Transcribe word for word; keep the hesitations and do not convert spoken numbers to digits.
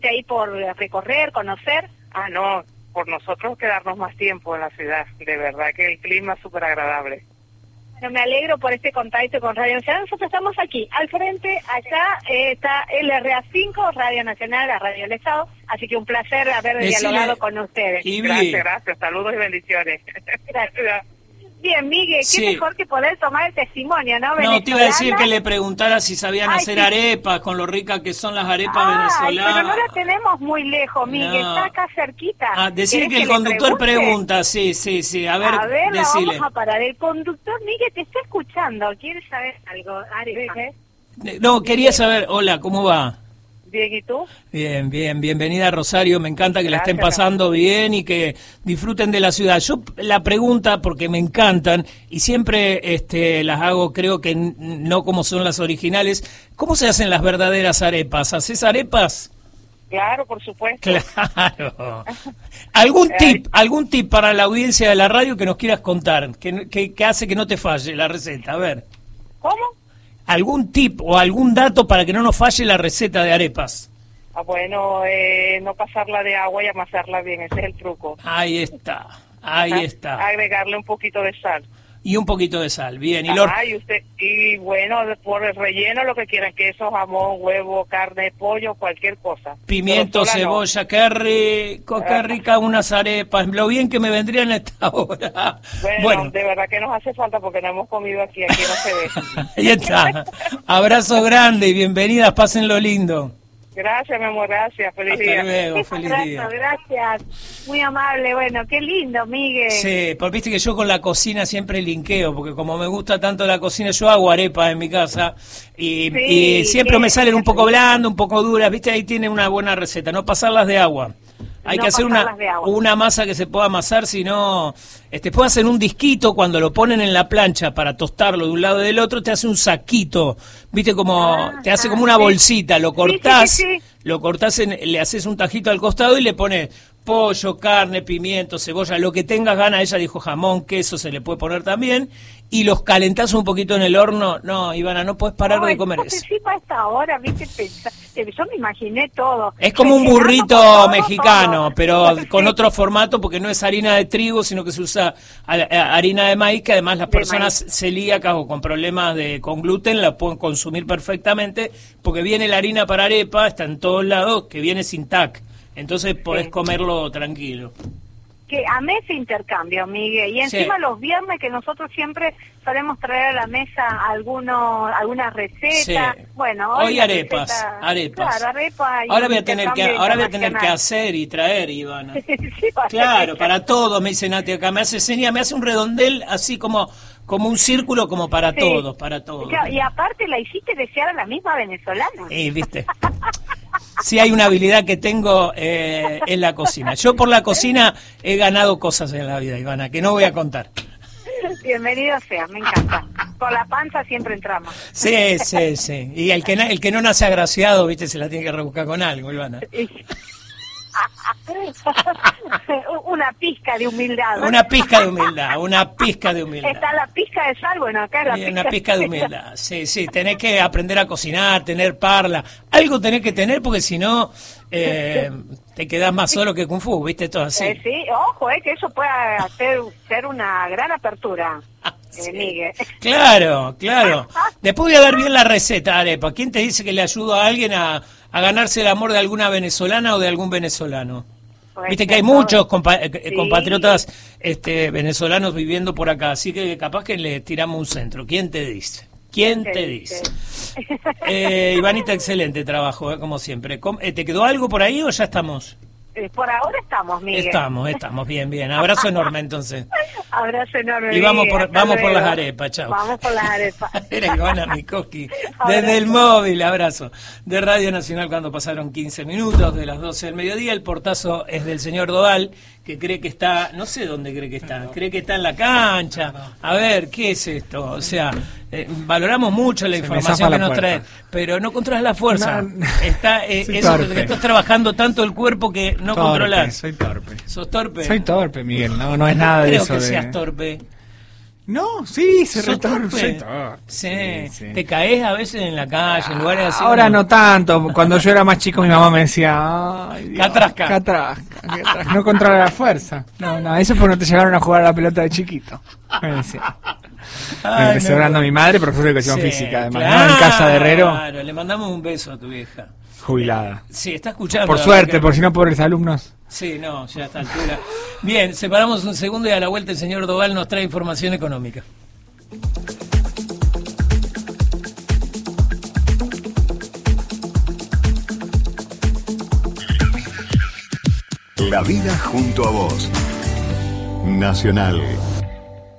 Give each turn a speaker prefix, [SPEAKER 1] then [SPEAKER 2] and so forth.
[SPEAKER 1] ahí por recorrer, conocer?
[SPEAKER 2] Ah, no, por nosotros quedarnos más tiempo en la ciudad. De verdad que el clima es súper agradable.
[SPEAKER 1] Bueno, me alegro por este contacto con Radio Nacional. Nosotros estamos aquí, al frente, acá eh, está L R A cinco, Radio Nacional, la Radio del Estado. Así que un placer haber Decile, dialogado con ustedes.
[SPEAKER 2] Y gracias, gracias. Saludos y bendiciones.
[SPEAKER 1] Gracias. Bien, Miguel, qué
[SPEAKER 3] sí.
[SPEAKER 1] mejor que poder tomar el testimonio, ¿no?
[SPEAKER 3] No, te iba a decir que le preguntara si sabían Ay, hacer sí. arepas, con lo ricas que son las arepas Ay, venezolanas.
[SPEAKER 1] Pero no la tenemos muy lejos, Miguel, no. está acá cerquita.
[SPEAKER 3] Ah, decir que el que conductor pregunta, sí, sí, sí, a ver,
[SPEAKER 1] A ver,
[SPEAKER 3] decile.
[SPEAKER 1] vamos a parar. El conductor, Miguel, te está escuchando, ¿quieres saber algo? Arepas.
[SPEAKER 3] No, quería saber, hola, ¿cómo va?
[SPEAKER 2] Bien, ¿y tú?
[SPEAKER 3] Bien, bien, bienvenida a Rosario, me encanta que Gracias, la estén pasando bien y que disfruten de la ciudad. Yo la pregunta, porque me encantan, y siempre este, las hago, creo que no como son las originales, ¿cómo se hacen las verdaderas arepas? ¿Haces arepas?
[SPEAKER 2] Claro, por supuesto.
[SPEAKER 3] Claro. ¿Algún tip, algún tip para la audiencia de la radio que nos quieras contar, que, que, que hace que no te falle la receta? A ver.
[SPEAKER 2] ¿Cómo?
[SPEAKER 3] ¿Algún tip o algún dato para que no nos falle la receta de arepas?
[SPEAKER 2] Ah, bueno, eh, no pasarla de agua y amasarla bien, ese es el truco.
[SPEAKER 3] Ahí está, ahí
[SPEAKER 2] ah,
[SPEAKER 3] está.
[SPEAKER 2] Agregarle un poquito de sal.
[SPEAKER 3] Y un poquito de sal, bien.
[SPEAKER 2] Y, lo... ah, y, usted, y bueno, por el relleno, lo que quieran, queso, jamón, huevo, carne, pollo, cualquier cosa.
[SPEAKER 3] Pimiento, cebolla, no. qué rico, qué rica unas arepas. Lo bien que me vendrían a esta hora.
[SPEAKER 2] Bueno, bueno, de verdad que nos hace falta porque no hemos comido aquí, aquí no se ve.
[SPEAKER 3] Ahí está. Abrazo grande y bienvenidas, pásenlo lindo.
[SPEAKER 2] Gracias, mi amor, gracias, feliz
[SPEAKER 3] Hasta
[SPEAKER 2] día.
[SPEAKER 3] luego, feliz
[SPEAKER 1] Abrazo,
[SPEAKER 3] día.
[SPEAKER 1] Gracias, muy amable, bueno, qué lindo, Miguel.
[SPEAKER 3] Sí, porque viste que yo con la cocina siempre linkeo, porque como me gusta tanto la cocina, yo hago arepas en mi casa y, sí, y siempre me salen un poco blandas, un poco duras, viste, ahí tiene una buena receta, no pasarlas de agua. Hay no que hacer una, una masa que se pueda amasar, si no, este, puede hacer un disquito cuando lo ponen en la plancha para tostarlo de un lado y del otro, te hace un saquito, viste, como, ah, te hace como una bolsita, lo cortás, sí, sí, sí. lo cortás, en, le haces un tajito al costado y le pones pollo, carne, pimiento, cebolla, lo que tengas ganas. Ella dijo jamón, queso, se le puede poner también, y los calentás un poquito en el horno. No, Ivana, no puedes parar no, de comer eso.
[SPEAKER 1] Sí, para esta hora, viste, yo me imaginé todo.
[SPEAKER 3] Es como un burrito todo, mexicano, todo. Pero con otro formato, porque no es harina de trigo, sino que se usa harina de maíz, que además las de personas maíz. celíacas o con problemas de con gluten la pueden consumir perfectamente, porque viene la harina para arepa, está en todos lados, que viene sin T A C. Entonces podés sí. comerlo tranquilo.
[SPEAKER 1] Que amé ese intercambio, Miguel. Y encima sí. los viernes que nosotros siempre solemos traer a la mesa algunos, algunas recetas. Sí. Bueno, hoy,
[SPEAKER 3] hoy arepas, receta, arepas.
[SPEAKER 1] Claro, arepas.
[SPEAKER 3] Ahora voy a tener que, ahora voy a tener que hacer y traer, Ivana. sí, claro, para todos, me dice Nati acá. Me hace seña, me hace un redondel así como como un círculo, como para sí. todos, para todos.
[SPEAKER 1] Claro, y aparte la hiciste desear a la misma venezolana.
[SPEAKER 3] Sí, viste. Sí, hay una habilidad que tengo eh, en la cocina. Yo por la cocina he ganado cosas en la vida, Ivana, que no voy a contar.
[SPEAKER 1] Bienvenido sea, me encanta. Con la panza siempre entramos.
[SPEAKER 3] Sí, sí, sí. Y el que, el que no nace agraciado, viste, se la tiene que rebuscar con algo, Ivana.
[SPEAKER 1] Una pizca de humildad.
[SPEAKER 3] Una pizca de humildad, una pizca de humildad.
[SPEAKER 1] Está la pizca de sal, bueno, acá es la pizca.
[SPEAKER 3] Una pizca de humildad, sí, sí, tenés que aprender a cocinar, tener parla, algo tenés que tener porque si no eh, te quedás más solo que Kung Fu, ¿viste? Todo así.
[SPEAKER 1] Eh, sí, ojo, eh, que eso puede hacer ser una gran apertura.
[SPEAKER 3] Sí.
[SPEAKER 1] Eh, Miguel.
[SPEAKER 3] Claro, claro. Después voy a ver bien la receta, arepa. ¿Quién te dice que le ayudo a alguien a, a ganarse el amor de alguna venezolana o de algún venezolano? Pues viste que hay muchos compa sí. compatriotas este, venezolanos viviendo por acá, así que capaz que le tiramos un centro. ¿Quién te dice? ¿Quién te, te dice? dice? Eh, Ivanita, excelente trabajo, eh, como siempre. ¿Te quedó algo por ahí o ya estamos?
[SPEAKER 1] Eh, por ahora estamos, Miguel.
[SPEAKER 3] Estamos, estamos, bien, bien. Abrazo enorme, entonces.
[SPEAKER 1] Abrazo enorme,
[SPEAKER 3] y vamos por,
[SPEAKER 1] Miguel,
[SPEAKER 3] vamos por las arepas, chao.
[SPEAKER 1] Vamos por las arepas.
[SPEAKER 3] Era Ivana Mikoski, desde el móvil, abrazo. De Radio Nacional cuando pasaron quince minutos de las doce del mediodía. El portazo es del señor Doval, que cree que está, no sé dónde cree que está, cree que está en la cancha. A ver, ¿qué es esto? O sea, eh, valoramos mucho la información que nos trae, pero no controlas la fuerza. No, está, eh, eso que estás trabajando tanto el cuerpo que no
[SPEAKER 4] torpe,
[SPEAKER 3] controlas.
[SPEAKER 4] Soy torpe.
[SPEAKER 3] ¿Sos torpe?
[SPEAKER 4] Soy torpe, Miguel, no, no es nada de
[SPEAKER 3] Creo
[SPEAKER 4] eso.
[SPEAKER 3] Creo que
[SPEAKER 4] de...
[SPEAKER 3] seas torpe.
[SPEAKER 4] No, sí, se
[SPEAKER 3] ¿Sos
[SPEAKER 4] retorce.
[SPEAKER 3] torpe?
[SPEAKER 4] Soy torpe.
[SPEAKER 3] Sí.
[SPEAKER 4] Sí, sí.
[SPEAKER 3] ¿Te caes a veces en la calle, en lugares así?
[SPEAKER 4] Ahora no tanto. Cuando yo era más chico, mi mamá me decía: ay, Dios,
[SPEAKER 3] Catrasca.
[SPEAKER 4] Catrasca, catrasca. No controla la fuerza. No, no, eso porque no te llevaron a jugar a la pelota de chiquito. Me decía.
[SPEAKER 3] Ay,
[SPEAKER 4] Me empecé
[SPEAKER 3] no.
[SPEAKER 4] hablando a mi madre, profesor de educación
[SPEAKER 3] Sí,
[SPEAKER 4] física, además.
[SPEAKER 3] claro,
[SPEAKER 4] ¿No? En casa de Herrero,
[SPEAKER 3] Claro, le mandamos un beso a tu vieja.
[SPEAKER 4] jubilada.
[SPEAKER 3] Sí, está escuchando.
[SPEAKER 4] Por
[SPEAKER 3] la
[SPEAKER 4] suerte,
[SPEAKER 3] verdad que-
[SPEAKER 4] por si no, pobres alumnos.
[SPEAKER 3] Sí, no, ya a esta altura. Bien, separamos un segundo y a la vuelta el señor Doval nos trae información económica.
[SPEAKER 5] La vida junto a vos. Nacional.